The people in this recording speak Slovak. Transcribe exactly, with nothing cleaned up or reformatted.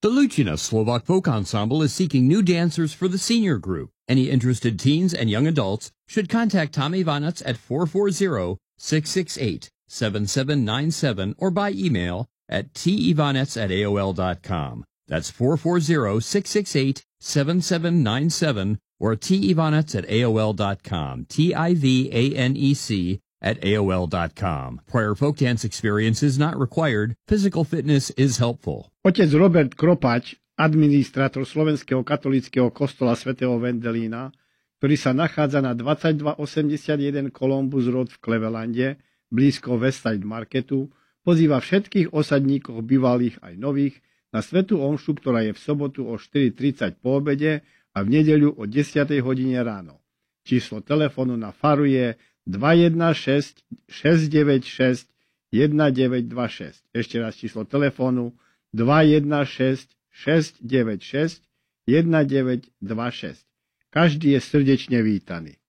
The Lučina Slovak Folk Ensemble is seeking new dancers for the senior group. Any interested teens and young adults should contact Tom Ivanec at four four zero, six six eight, seven seven nine seven or by email at tivanec at A O L dot com. That's four four zero, six six eight, seven seven nine seven or tivanec at A O L dot com. T I V A N E C at A O L dot com. Prior folk dance experience is not required. Physical fitness is helpful. Otec Robert Kropač, administrátor Slovenského katolíckeho kostola svätého Vendelína, ktorý sa nachádza na dvadsaťdva osemdesiatjeden Columbus Road v Clevelande, blízko Westside Marketu, pozýva všetkých osadníkov bývalých aj nových na svätú omšu, ktorá je v sobotu o štyri tridsať po obede a v nedeľu o desiatej hodine ráno. Číslo telefónu na faru je dva jeden šesť, šesť deväť šesť, jeden deväť dva šesť. Ešte raz číslo telefónu dva jeden šesť, šesť deväť šesť, jeden deväť dva šesť. Každý je srdečne vítaný.